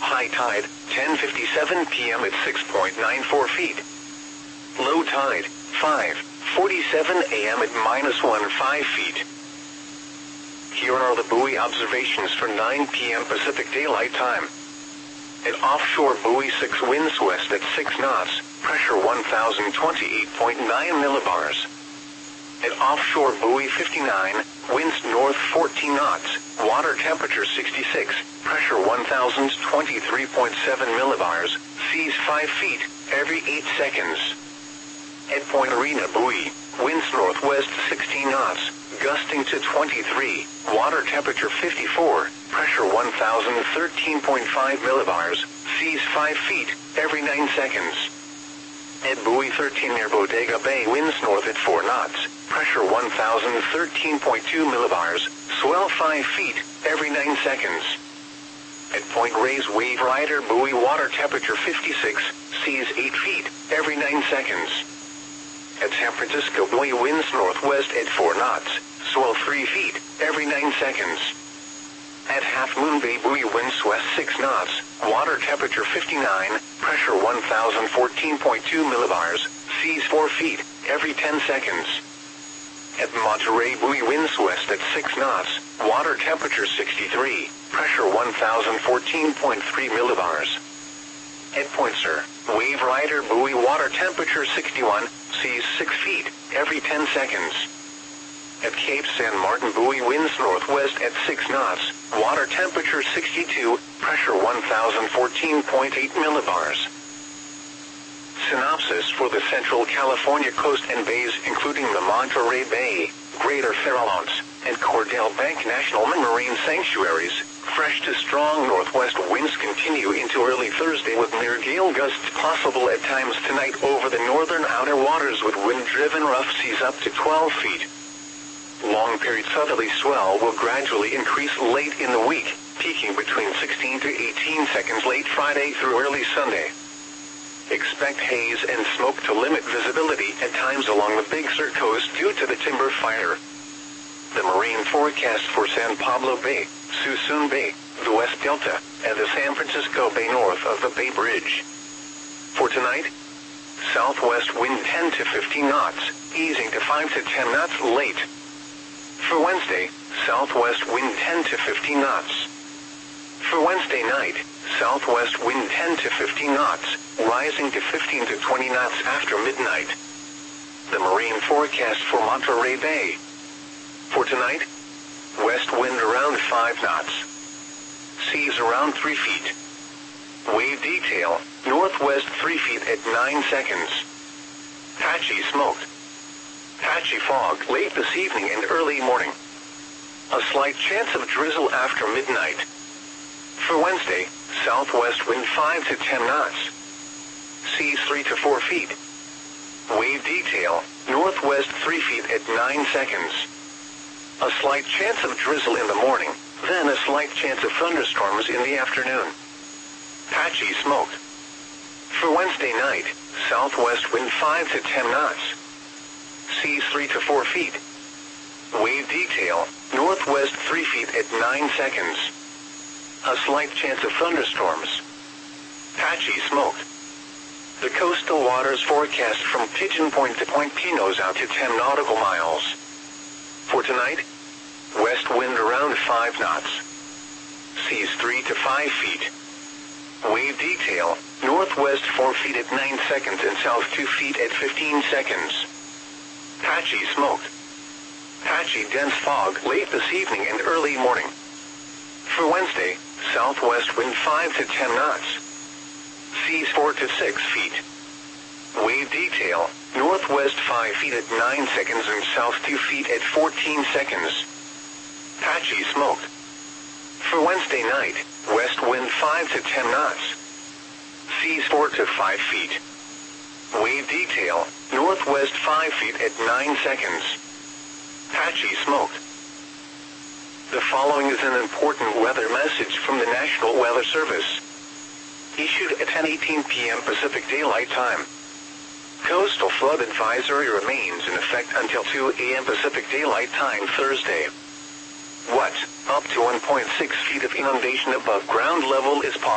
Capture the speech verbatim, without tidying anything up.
high tide, ten fifty-seven p m at six point nine four feet. Low tide, five forty-seven a m at minus one point five feet. Here are the buoy observations for nine p m Pacific Daylight Time. At offshore buoy six, winds west at six knots, pressure one thousand twenty-eight point nine millibars. At offshore buoy fifty-nine, winds north fourteen knots, water temperature sixty-six, pressure one thousand twenty-three point seven millibars, seas five feet, every eight seconds. At Point Arena buoy, winds northwest sixteen knots, gusting to twenty-three, water temperature fifty-four, pressure one thousand thirteen point five millibars, seas five feet, every nine seconds. At buoy thirteen near Bodega Bay, winds north at four knots, pressure one thousand thirteen point two millibars, swell five feet, every nine seconds. At Point Reyes Wave Rider buoy, water temperature fifty-six, seas eight feet, every nine seconds. At San Francisco buoy, winds northwest at four knots, swell three feet, every nine seconds. At Half Moon Bay buoy, winds west six knots, water temperature fifty-nine, pressure one thousand fourteen point two millibars, seas four feet, every ten seconds. At Monterey buoy, winds west at six knots, water temperature sixty-three, pressure one thousand fourteen point three millibars. At Point Sur, Wave Rider buoy, water temperature sixty-one, seas six feet, every ten seconds. At Cape San Martin buoy, winds northwest at six knots, water temperature sixty-two, pressure one thousand fourteen point eight millibars. Synopsis for the Central California coast and bays, including the Monterey Bay, Greater Farallones, and Cordell Bank National Marine Sanctuaries. Fresh to strong northwest winds continue into early Thursday with near gale gusts possible at times tonight over the northern outer waters, with wind-driven rough seas up to twelve feet. Long-period southerly swell will gradually increase late in the week, peaking between sixteen to eighteen seconds late Friday through early Sunday. Expect haze and smoke to limit visibility at times along the Big Sur coast due to the timber fire. The marine forecast for San Pablo Bay, Suisun Bay, the West Delta, and the San Francisco Bay north of the Bay Bridge. For tonight, southwest wind ten to fifteen knots, easing to five to ten knots late. For Wednesday, southwest wind ten to fifteen knots. For Wednesday night, southwest wind ten to fifteen knots, rising to fifteen to twenty knots after midnight. The marine forecast for Monterey Bay. For tonight, west wind around five knots. Seas around three feet. Wave detail, northwest three feet at nine seconds. Patchy smoke. Patchy fog late this evening and early morning. A slight chance of drizzle after midnight. For Wednesday, southwest wind five to ten knots. Seas three to four feet. Wave detail, northwest three feet at nine seconds. A slight chance of drizzle in the morning, then a slight chance of thunderstorms in the afternoon. Patchy smoke. For Wednesday night, southwest wind five to ten knots. Seas three to four feet. Wave detail, northwest three feet at nine seconds. A slight chance of thunderstorms. Patchy smoke. The coastal waters forecast from Pigeon Point to Point Pinos out to ten nautical miles. For tonight, west wind around five knots. Seas three to five feet. Wave detail, northwest four feet at nine seconds and south two feet at fifteen seconds. Patchy smoke. Patchy dense fog late this evening and early morning. For Wednesday, southwest wind five to ten knots. Seas four to six feet. Wave detail, northwest five feet at nine seconds and south two feet at fourteen seconds. Patchy smoke. For Wednesday night, west wind five to ten knots. Seas four to five feet. Wave detail, northwest five feet at nine seconds. Patchy smoke. The following is an important weather message from the National Weather Service. Issued at ten eighteen p m Pacific Daylight Time. Coastal flood advisory remains in effect until two a m Pacific Daylight Time Thursday. What? Up to one point six feet of inundation above ground level is possible.